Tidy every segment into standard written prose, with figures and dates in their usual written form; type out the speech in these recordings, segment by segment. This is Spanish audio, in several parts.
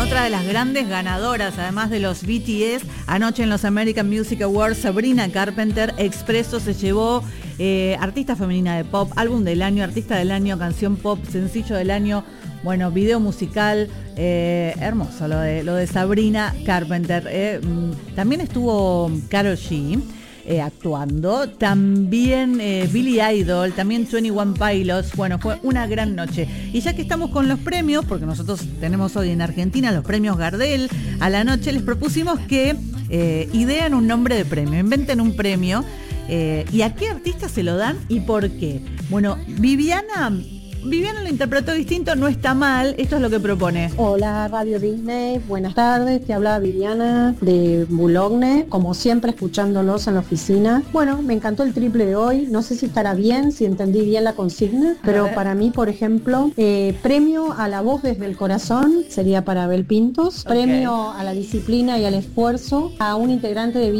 otra de las grandes ganadoras, además de los BTS, anoche en los American Music Awards, Sabrina Carpenter Expresso se llevó artista femenina de pop, álbum del año, artista del año, canción pop, sencillo del año, bueno, video musical, hermoso lo de Sabrina Carpenter. También estuvo Karol G actuando, también Billy Idol, también 21 Pilots. Bueno, fue una gran noche. Y ya que estamos con los premios, porque nosotros tenemos hoy en Argentina los premios Gardel a la noche, les propusimos que ideen un nombre de premio, inventen un premio. ¿Y a qué artista se lo dan y por qué? Bueno, Viviana lo interpretó distinto, no está mal, esto es lo que propone. Hola Radio Disney, buenas tardes, te habla Viviana de Boulogne, como siempre escuchándolos en la oficina. Bueno, me encantó el triple de hoy, no sé si estará bien, si entendí bien la consigna, pero para mí, por ejemplo, premio a la voz desde el corazón sería para Abel Pintos, premio a la disciplina y al esfuerzo a un integrante de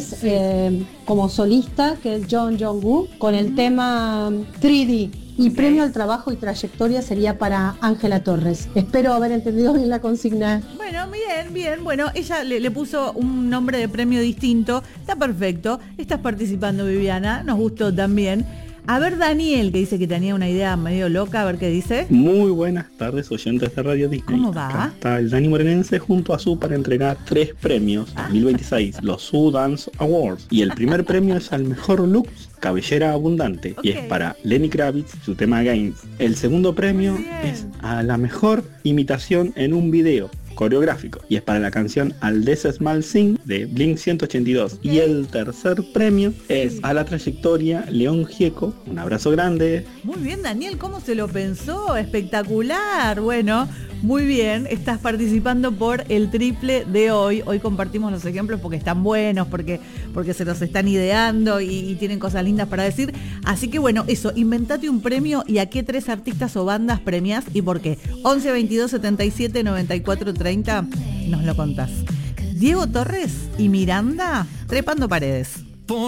BTS como solista, que es John Jungkook, con el tema 3D. Y premio al trabajo y trayectoria sería para Ángela Torres. Espero haber entendido bien la consigna. Bueno, bien. Bueno, ella le puso un nombre de premio distinto. Está perfecto. Estás participando, Viviana. Nos gustó también. A ver, Daniel, que dice que tenía una idea medio loca. A ver qué dice. Muy buenas tardes, oyentes de Radio Disney. ¿Cómo va? Acá está el Dani Morenense junto a Su para entregar 3 premios 2026, los Su Dance Awards. Y el primer premio es al mejor look, cabellera abundante, y es para Lenny Kravitz, su tema Games. El segundo premio es a la mejor imitación en un video coreográfico, y es para la canción All This Small Thing de Blink 182. Y el tercer premio es a la trayectoria León Gieco. Un abrazo grande. Muy bien, Daniel, ¿cómo se lo pensó? Espectacular. Bueno, muy bien, estás participando por el triple de hoy. Hoy compartimos los ejemplos porque están buenos, porque se los están ideando y tienen cosas lindas para decir. Así que bueno, eso, inventate un premio y a qué 3 artistas o bandas premiás y por qué. 11 22 77 94 30 nos lo contás. Diego Torres y Miranda trepando paredes.